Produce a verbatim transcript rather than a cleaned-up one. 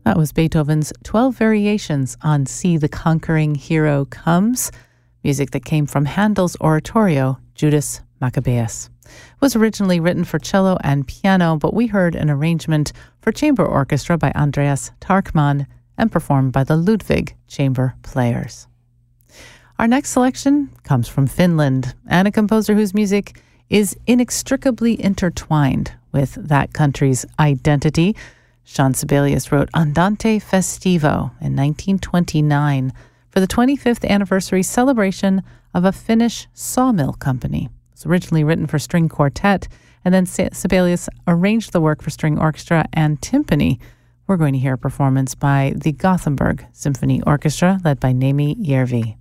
That was Beethoven's twelve Variations on See the Conquering Hero Comes, music that came from Handel's oratorio, Judas Maccabeus. It was originally written for cello and piano, but we heard an arrangement for chamber orchestra by Andreas Tarkman and performed by the Ludwig Chamber Players. Our next selection comes from Finland, and a composer whose music is inextricably intertwined with that country's identity. Jean Sibelius wrote Andante Festivo in nineteen twenty-nine for the twenty-fifth anniversary celebration of a Finnish sawmill company. It was originally written for string quartet, and then Sibelius arranged the work for string orchestra and timpani. We're going to hear a performance by the Gothenburg Symphony Orchestra, led by Nemi Järvi.